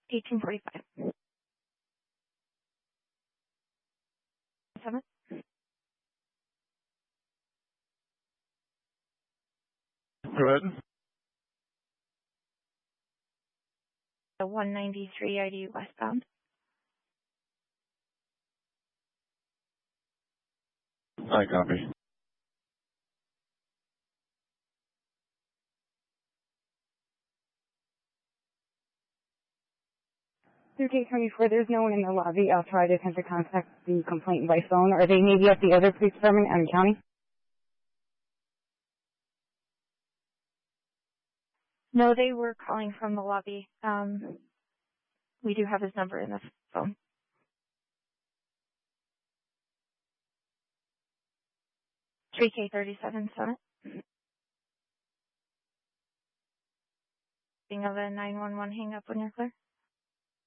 1845. Summit. 193 ID westbound. I copy. 3824, there's no one in the lobby. I'll try to attempt to contact the complainant by phone. Are they maybe at the other police department out in county? No, they were calling from the lobby. We do have his number in the phone. 3K37 Summit. Being of a 911 hang up when you're clear.